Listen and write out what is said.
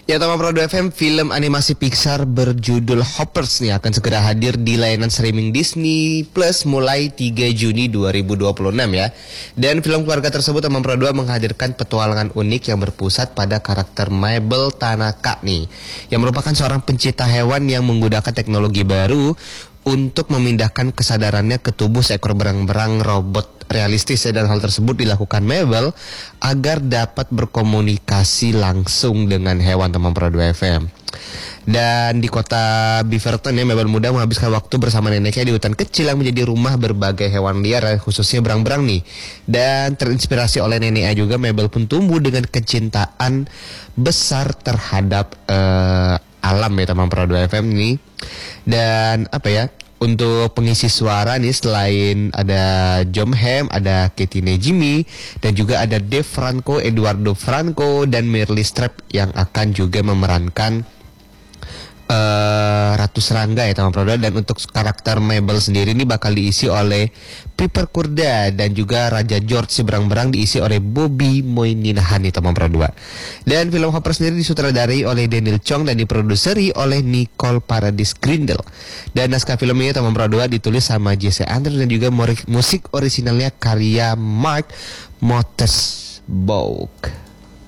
Ya, Tama Pro 2 FM, film animasi Pixar berjudul Hoppers nih akan segera hadir di layanan streaming Disney Plus mulai 3 Juni 2026 ya. Dan film keluarga tersebut Tama Pro 2 menghadirkan petualangan unik yang berpusat pada karakter Mabel Tanaka nih, yang merupakan seorang pencinta hewan yang menggunakan teknologi baru untuk memindahkan kesadarannya ke tubuh seekor berang-berang robot realistis ya, dan hal tersebut dilakukan Mabel agar dapat berkomunikasi langsung dengan hewan. Teman Pro 2 FM. Dan di kota Beaverton ya, Mabel muda menghabiskan waktu bersama neneknya di hutan kecil yang menjadi rumah berbagai hewan liar, khususnya berang-berang nih. Dan terinspirasi oleh neneknya juga, Mabel pun tumbuh dengan kecintaan besar terhadap alam ya, Teman Pro 2 FM nih. Dan apa ya, untuk pengisi suara nih, selain ada John Hamm, ada Katie Najimy, dan juga ada Dave Franco, Eduardo Franco, dan Meryl Streep yang akan juga memerankan Ratu Serangga ya, Teman Pro 2. Dan untuk karakter Mabel sendiri ini bakal diisi oleh Piper Kurda, dan juga Raja George si berang-berang diisi oleh Bobby Moynihan nih, Teman Pro 2. Dan film Hopper sendiri disutradarai oleh Daniel Chong dan diproduseri oleh Nicole Paradis Grindel. Dan naskah film ini, Teman Pro 2, ditulis sama Jesse Andrews, dan juga musik orisinalnya karya Mark Mothersbaugh.